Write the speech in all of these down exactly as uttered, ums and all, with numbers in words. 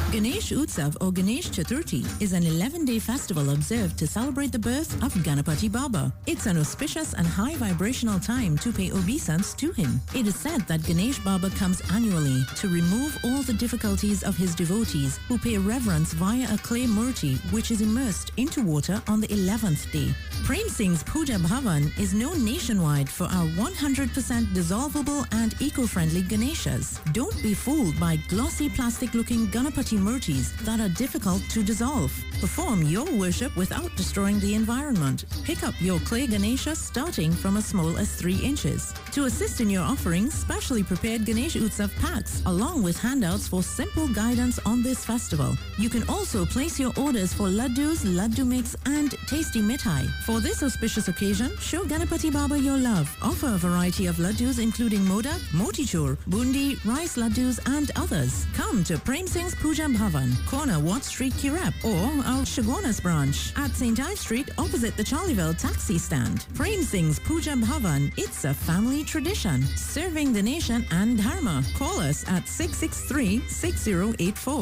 Ganesh Utsav or Ganesh Chaturthi is an eleven-day festival observed to celebrate the birth of Ganapati Baba. It's an auspicious and high vibrational time to pay obeisance to him. It is said that Ganesh Baba comes annually to remove all the difficulties of his devotees who pay reverence via a clay murti which is immersed into water on the eleventh day. Prem Singh's Puja Bhavan is known nationwide for our one hundred percent dissolvable and eco-friendly Ganeshas. Don't be fooled by glossy plastic-looking Ganapati murtis that are difficult to dissolve. Perform your worship without destroying the environment. Pick up your clay Ganesha starting from as small as three inches. To assist in your offerings, specially prepared Ganesh Utsav packs along with handouts for simple guidance on this festival. You can also place your orders for laddus, laddu mix and tasty mithai. For this auspicious occasion, show Ganapati Baba your love. Offer a variety of laddus including modak, motichur, bundi, rice laddus and others. Come to Prem Singh's Puja Bhavan, corner Watt Street, Kirap, or our Shagonas branch at Saint Ives Street opposite the Charleville taxi stand. Prem Singh's Puja Bhavan, it's a family tradition, serving the nation and dharma. Call us at six six three, six zero eight four.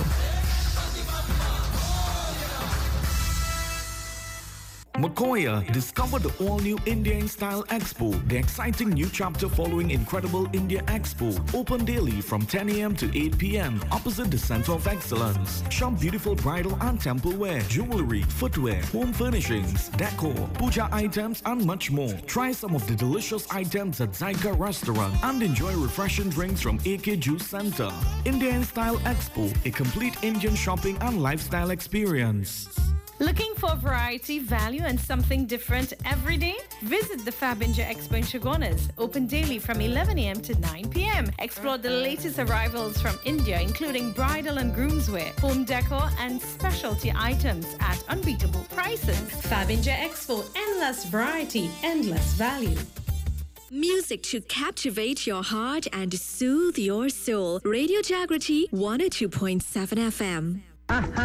Makoya, discover the all-new India in Style Expo, the exciting new chapter following Incredible India Expo. Open daily from ten a m to eight p m opposite the Center of Excellence. Shop beautiful bridal and temple wear, jewelry, footwear, home furnishings, decor, puja items and much more. Try some of the delicious items at Zyka Restaurant and enjoy refreshing drinks from A K Juice Center. India in Style Expo, a complete Indian shopping and lifestyle experience. Looking for variety, value, and something different every day? Visit the Fab India Expo in Shagonas, open daily from eleven a m to nine p m Explore the latest arrivals from India, including bridal and groomswear, home decor, and specialty items at unbeatable prices. Fab India Expo, endless variety, endless value. Music to captivate your heart and soothe your soul. Radio Jagriti one oh two point seven F M.